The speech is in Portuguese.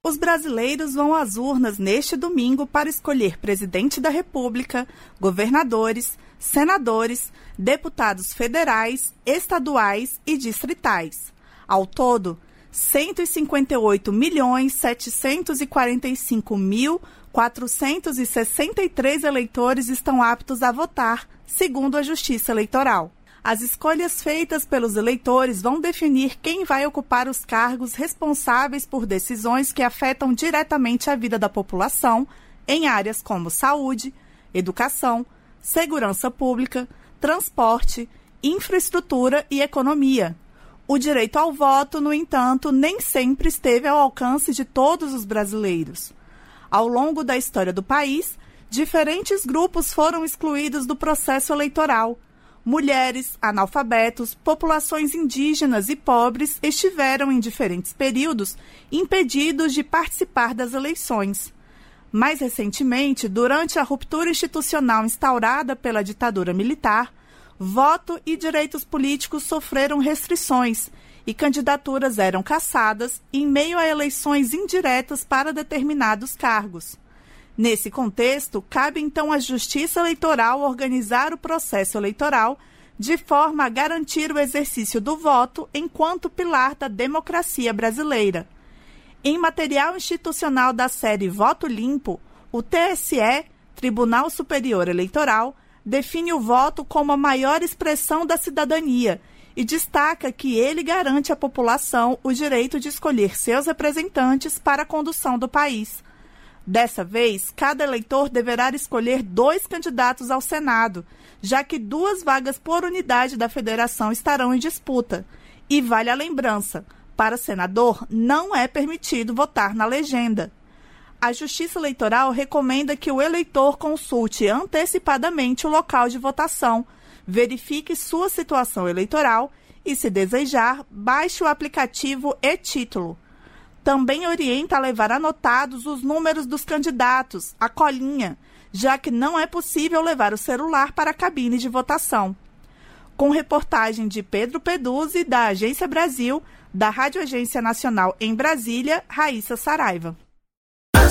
Os brasileiros vão às urnas neste domingo para escolher presidente da República, governadores, senadores, deputados federais, estaduais e distritais. Ao todo, 158.745.463 eleitores estão aptos a votar, segundo a Justiça Eleitoral. As escolhas feitas pelos eleitores vão definir quem vai ocupar os cargos responsáveis por decisões que afetam diretamente a vida da população em áreas como saúde, educação, segurança pública, transporte, infraestrutura e economia. O direito ao voto, no entanto, nem sempre esteve ao alcance de todos os brasileiros. Ao longo da história do país, diferentes grupos foram excluídos do processo eleitoral. Mulheres, analfabetos, populações indígenas e pobres estiveram, em diferentes períodos, impedidos de participar das eleições. Mais recentemente, durante a ruptura institucional instaurada pela ditadura militar, voto e direitos políticos sofreram restrições e candidaturas eram cassadas em meio a eleições indiretas para determinados cargos. Nesse contexto, cabe então à Justiça Eleitoral organizar o processo eleitoral de forma a garantir o exercício do voto enquanto pilar da democracia brasileira. Em material institucional da série Voto Limpo, o TSE, Tribunal Superior Eleitoral, define o voto como a maior expressão da cidadania e destaca que ele garante à população o direito de escolher seus representantes para a condução do país. Dessa vez, cada eleitor deverá escolher 2 candidatos ao Senado, já que 2 vagas por unidade da federação estarão em disputa. E vale a lembrança, para senador não é permitido votar na legenda. A Justiça Eleitoral recomenda que o eleitor consulte antecipadamente o local de votação, verifique sua situação eleitoral e, se desejar, baixe o aplicativo e-Título. Também orienta a levar anotados os números dos candidatos, a colinha, já que não é possível levar o celular para a cabine de votação. Com reportagem de Pedro Peduzzi, da Agência Brasil, da Rádio Agência Nacional em Brasília, Raíssa Saraiva.